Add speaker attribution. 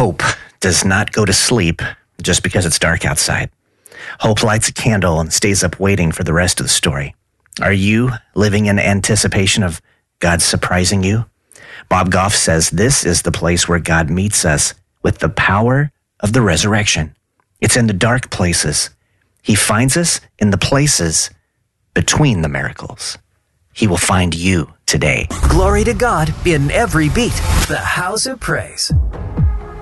Speaker 1: Hope does not go to sleep just because it's dark outside. Hope lights a candle and stays up waiting for the rest of the story. Are you living in anticipation of God surprising you? Bob Goff says this is the place where God meets us with the power of the resurrection. It's in the dark places. He finds us in the places between the miracles. He will find you today.
Speaker 2: Glory to God in every beat. The House of Praise.